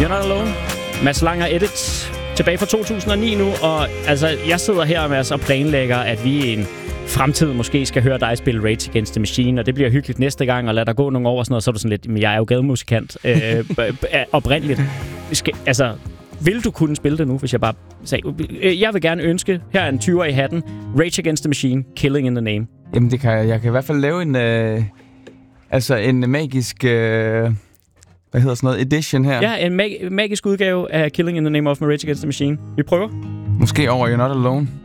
You're Not Alone. Mads Langer Edits. Tilbage fra 2009 nu, og altså, jeg sidder her, Mads, og planlægger, at vi i en fremtid måske skal høre dig spille Rage Against the Machine, og det bliver hyggeligt næste gang, og lad der gå nogle år og sådan noget, så er du sådan lidt, men jeg er jo gademusikant oprindeligt. Vil du kunne spille det nu, hvis jeg bare sagde, jeg vil gerne ønske, her er en 20'er i hatten, Rage Against the Machine, Killing in the Name. Jamen, det kan jeg kan i hvert fald lave en magisk, hvad hedder sådan noget, edition her. Ja, en magisk udgave af Killing in the Name of Rage Against the Machine. Vi prøver. Måske over You're Not Alone.